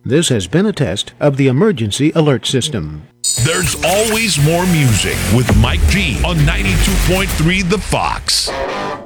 This has been a test of the emergency alert system. There's always more music with Mike G on 92.3 The Fox.